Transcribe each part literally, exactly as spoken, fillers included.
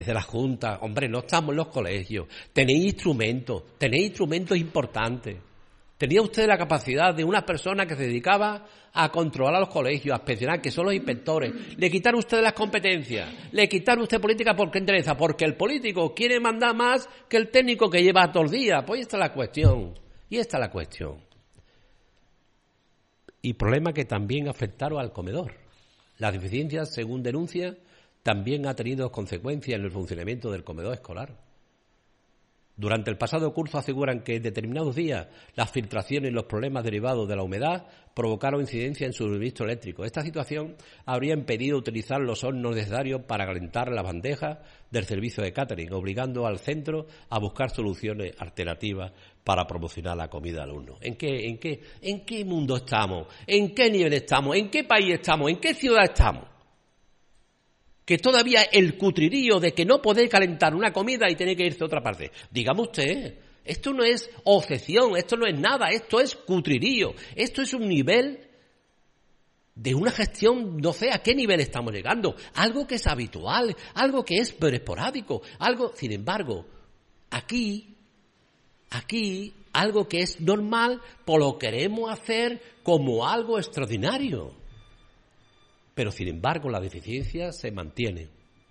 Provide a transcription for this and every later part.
de la Junta, hombre, no estamos en los colegios, tenéis instrumentos, tenéis instrumentos importantes. Tenía usted la capacidad de una persona que se dedicaba a controlar a los colegios, a inspeccionar, que son los inspectores. Le quitaron usted las competencias, le quitaron usted política porque interesa, porque el político quiere mandar más que el técnico que lleva todo el día. Pues esta es la cuestión, y esta es la cuestión. Y problemas que también afectaron al comedor. Las deficiencias, según denuncia, también ha tenido consecuencias en el funcionamiento del comedor escolar. Durante el pasado curso aseguran que en determinados días las filtraciones y los problemas derivados de la humedad provocaron incidencia en su suministro eléctrico. Esta situación habría impedido utilizar los hornos necesarios para calentar las bandejas del servicio de catering, obligando al centro a buscar soluciones alternativas para promocionar la comida al alumno. ¿En qué, en qué, en qué mundo estamos? ¿En qué nivel estamos? ¿En qué país estamos? ¿En qué ciudad estamos? Que todavía el cutrirío de que no puede calentar una comida y tiene que irse a otra parte. Dígame usted, esto no es obsesión, esto no es nada, esto es cutrirío, esto es un nivel de una gestión, no sé a qué nivel estamos llegando, algo que es habitual, algo que es pero esporádico, algo, sin embargo, aquí, aquí, algo que es normal, pues lo queremos hacer como algo extraordinario. Pero, sin embargo, la deficiencia se mantiene.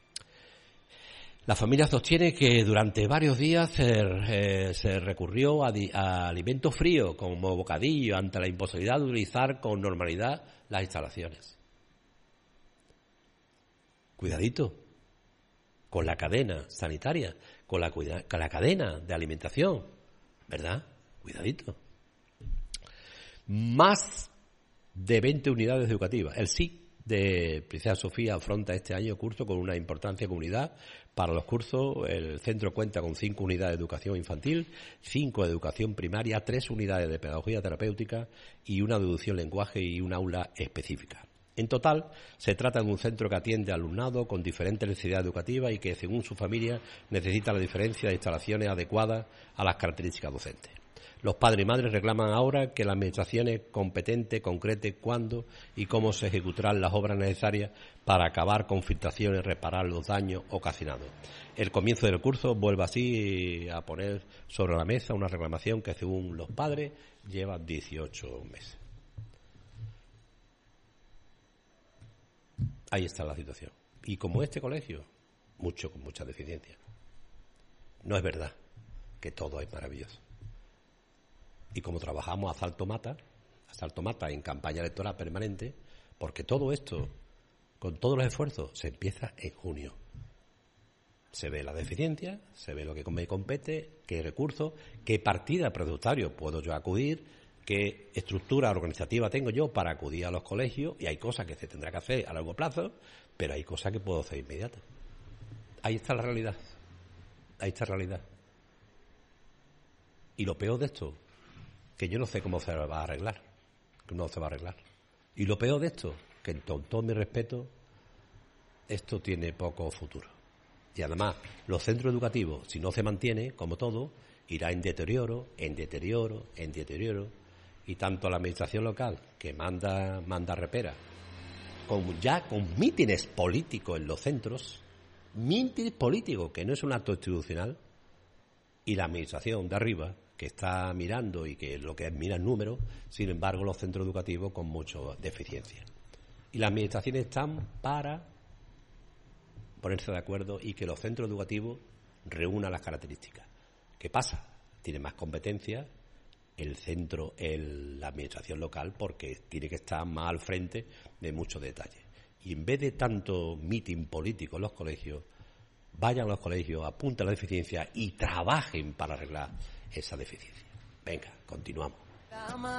La familia sostiene que durante varios días se, eh, se recurrió a, di, a alimentos fríos como bocadillo ante la imposibilidad de utilizar con normalidad las instalaciones. Cuidadito con la cadena sanitaria, con la, cuida, con la cadena de alimentación, ¿verdad? Cuidadito. Más de veinte unidades educativas. El S I C de Princesa Sofía afronta este año curso con una importante comunidad. Para los cursos, el centro cuenta con cinco unidades de educación infantil, cinco de educación primaria, tres unidades de pedagogía terapéutica y una de educación lenguaje y un aula específica. En total, se trata de un centro que atiende al alumnado con diferentes necesidades educativas y que, según su familia, necesita la diferencia de instalaciones adecuadas a las características docentes. Los padres y madres reclaman ahora que la Administración competente concrete cuándo y cómo se ejecutarán las obras necesarias para acabar con filtraciones y reparar los daños ocasionados. El comienzo del curso vuelve así a poner sobre la mesa una reclamación que, según los padres, lleva dieciocho meses. Ahí está la situación. Y como este colegio, mucho con mucha deficiencia. No es verdad que todo es maravilloso. Y como trabajamos a salto mata, a salto mata en campaña electoral permanente, porque todo esto, con todos los esfuerzos, se empieza en junio. Se ve la deficiencia, se ve lo que me compete, qué recursos, qué partida presupuestaria puedo yo acudir, qué estructura organizativa tengo yo para acudir a los colegios, y hay cosas que se tendrá que hacer a largo plazo, pero hay cosas que puedo hacer inmediatas. Ahí está la realidad. Ahí está la realidad. Y lo peor de esto, que yo no sé cómo se va a arreglar, que no se va a arreglar. Y lo peor de esto, que con todo mi respeto, esto tiene poco futuro. Y además, los centros educativos, si no se mantiene, como todo, irá en deterioro, en deterioro, en deterioro. Y tanto la administración local, que manda, manda repera, como ya con mítines políticos en los centros, mítines políticos, que no es un acto institucional, y la administración de arriba, que está mirando y que lo que es mira el número, sin embargo los centros educativos con mucha deficiencia. Y las administraciones están para ponerse de acuerdo y que los centros educativos reúnan las características. ¿Qué pasa? Tiene más competencia el centro, el, la administración local, porque tiene que estar más al frente de muchos detalles. Y en vez de tanto mitin político en los colegios, vayan a los colegios, apunten la deficiencia y trabajen para arreglar esa deficiencia. Venga, continuamos.